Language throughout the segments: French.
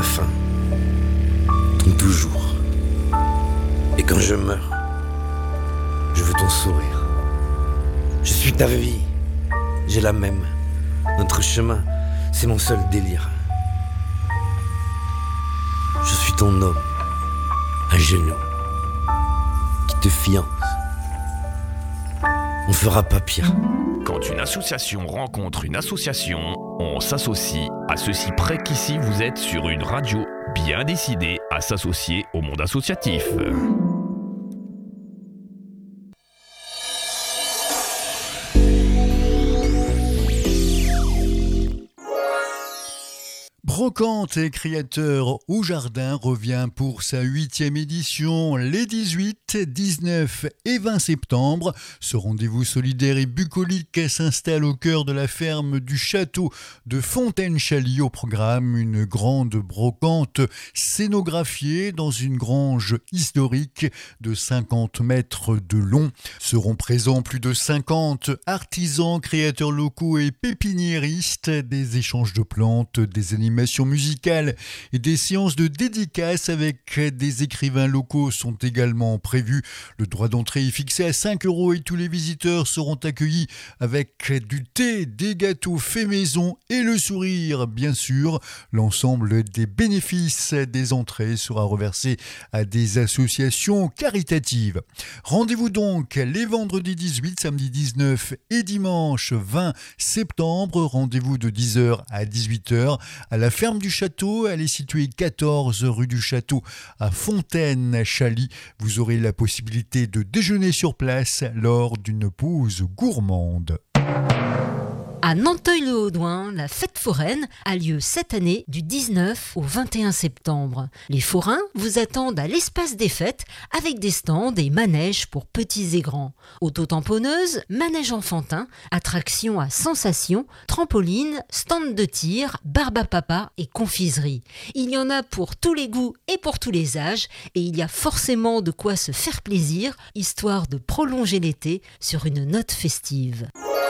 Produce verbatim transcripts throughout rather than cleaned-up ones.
fin tombe toujours. Et quand je meurs, je veux ton sourire. Je suis ta vie, j'ai la même. Notre chemin, c'est mon seul délire. Je suis ton homme, à genoux, qui te fiance. On fera pas pire. Quand une association rencontre une association, on s'associe à ceci près qu'ici vous êtes sur une radio bien décidée à s'associer au monde associatif. Brocante et créateur au jardin revient pour sa huitième édition les dix-huit, dix-neuf et vingt septembre. Ce rendez-vous solidaire et bucolique s'installe au cœur de la ferme du château de Fontaine-Chaly. Au programme, une grande brocante scénographiée dans une grange historique de cinquante mètres de long. Seront présents plus de cinquante artisans, créateurs locaux et pépiniéristes, des échanges de plantes, des animations musicales et des séances de dédicaces avec des écrivains locaux sont également prévues. Le droit d'entrée est fixé à cinq euros et tous les visiteurs seront accueillis avec du thé, des gâteaux faits maison et le sourire, bien sûr. L'ensemble des bénéfices des entrées sera reversé à des associations caritatives. Rendez-vous donc les vendredis dix-huit, samedi dix-neuf et dimanche vingt septembre. Rendez-vous de dix heures à dix-huit heures à la ferme du château. Elle est située quatorze rue du Château à Fontaine-Chaly. Vous aurez la possibilité de déjeuner sur place lors d'une pause gourmande. À Nanteuil-le-Haudouin, la fête foraine a lieu cette année du dix-neuf au vingt et un septembre. Les forains vous attendent à l'espace des fêtes avec des stands et manèges pour petits et grands. Auto-tamponneuse, manège enfantin, attractions à sensations, trampoline, stand de tir, barbe à papa et confiserie. Il y en a pour tous les goûts et pour tous les âges et il y a forcément de quoi se faire plaisir, histoire de prolonger l'été sur une note festive.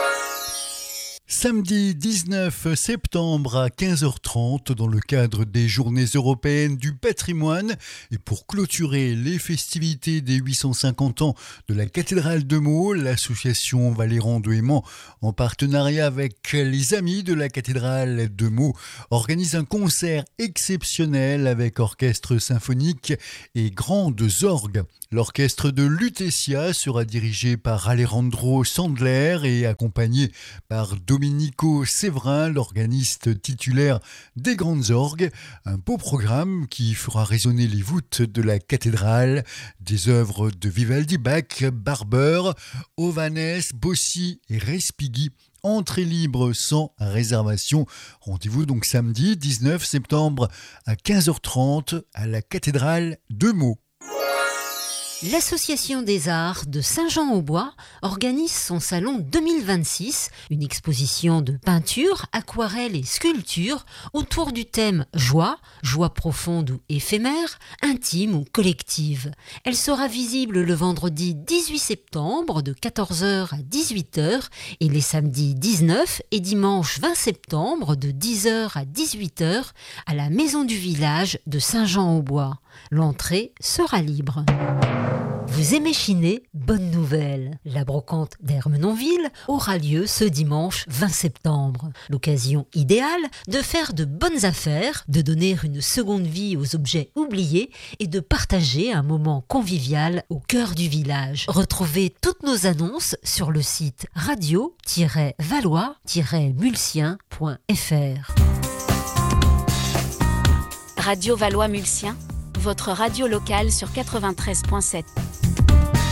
Samedi dix-neuf septembre à quinze heures trente dans le cadre des Journées européennes du patrimoine et pour clôturer les festivités des huit cent cinquante ans de la cathédrale de Meaux, l'association Valéran de Aimant en partenariat avec les amis de la cathédrale de Meaux organise un concert exceptionnel avec orchestre symphonique et grandes orgues. L'orchestre de Lutetia sera dirigé par Alejandro Sandler et accompagné par Domenico Séverin, l'organiste titulaire des grandes orgues. Un beau programme qui fera résonner les voûtes de la cathédrale, des œuvres de Vivaldi, Bach, Barber, Ovanes, Bossi et Respighi. Entrée libre sans réservation. Rendez-vous donc samedi dix-neuf septembre à quinze heures trente à la cathédrale de Meaux. L'Association des Arts de Saint-Jean-au-Bois organise son salon deux mille vingt-six, une exposition de peinture, aquarelle et sculpture autour du thème joie, joie profonde ou éphémère, intime ou collective. Elle sera visible le vendredi dix-huit septembre de quatorze heures à dix-huit heures et les samedis dix-neuf et dimanche vingt septembre de dix heures à dix-huit heures à la Maison du Village de Saint-Jean-au-Bois. L'entrée sera libre. Vous aimez chiner? Bonne nouvelle! La brocante d'Ermenonville aura lieu ce dimanche vingt septembre. L'occasion idéale de faire de bonnes affaires, de donner une seconde vie aux objets oubliés et de partager un moment convivial au cœur du village. Retrouvez toutes nos annonces sur le site radio tiret valois tiret mulsien point f r. Radio Valois Mulsien, votre radio locale sur quatre-vingt-treize point sept.